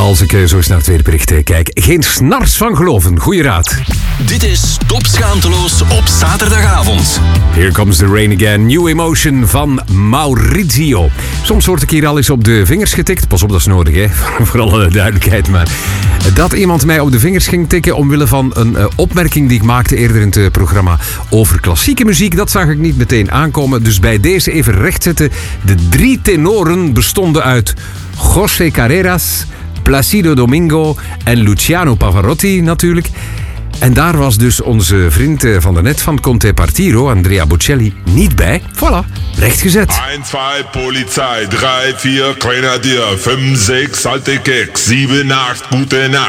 Als ik zo eens naar het weerbericht kijk, geen snars van geloven. Goeie raad. Dit is Top Schaamteloos op zaterdagavond. Here comes the rain again. New Emotion van Maurizio. Soms word ik hier al eens op de vingers getikt. Pas op, dat is nodig, hè. Voor alle duidelijkheid. Maar dat iemand mij op de vingers ging tikken omwille van een opmerking die ik maakte eerder in het programma over klassieke muziek, dat zag ik niet meteen aankomen. Dus bij deze even rechtzetten. De 3 tenoren bestonden uit José Carreras, Placido Domingo en Luciano Pavarotti natuurlijk. En daar was dus onze vriend van daarnet van Conte Partiro, Andrea Bocelli, niet bij. Voilà, rechtgezet. 1, 2, Polizei, 3, 4, Grenadier, 5, 6, alte Keks, 7, 8, gute Nacht.